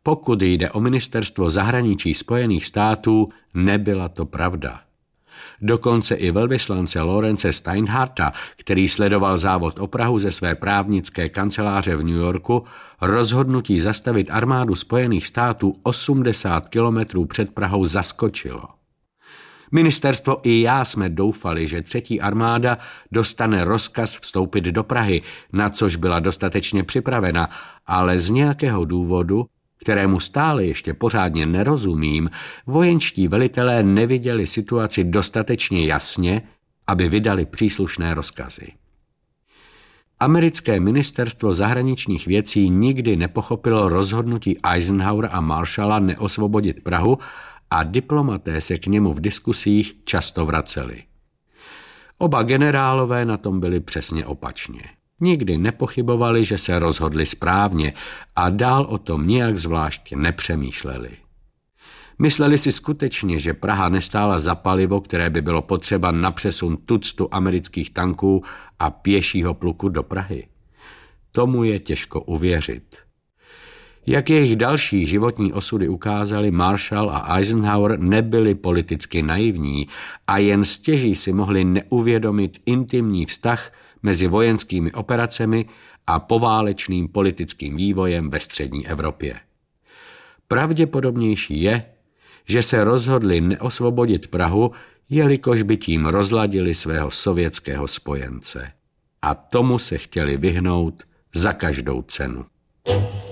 pokud jde o ministerstvo zahraničí Spojených států, nebyla to pravda. Dokonce i velvyslance Lawrence Steinharta, který sledoval závod o Prahu ze své právnické kanceláře v New Yorku, rozhodnutí zastavit armádu Spojených států 80 kilometrů před Prahou zaskočilo. Ministerstvo i já jsme doufali, že třetí armáda dostane rozkaz vstoupit do Prahy, na což byla dostatečně připravena, ale z nějakého důvodu, kterému stále ještě pořádně nerozumím, vojenští velitelé neviděli situaci dostatečně jasně, aby vydali příslušné rozkazy. Americké ministerstvo zahraničních věcí nikdy nepochopilo rozhodnutí Eisenhowera a Marshalla neosvobodit Prahu a diplomaté se k němu v diskusích často vraceli. Oba generálové na tom byli přesně opačně. Nikdy nepochybovali, že se rozhodli správně a dál o tom nijak zvlášť nepřemýšleli. Mysleli si skutečně, že Praha nestála za palivo, které by bylo potřeba na přesun tuctu amerických tanků a pěšího pluku do Prahy. Tomu je těžko uvěřit. Jak jejich další životní osudy ukázaly, Marshall a Eisenhower nebyli politicky naivní a jen stěží si mohli neuvědomit intimní vztah mezi vojenskými operacemi a poválečným politickým vývojem ve střední Evropě. Pravděpodobnější je, že se rozhodli neosvobodit Prahu, jelikož by tím rozladili svého sovětského spojence. A tomu se chtěli vyhnout za každou cenu.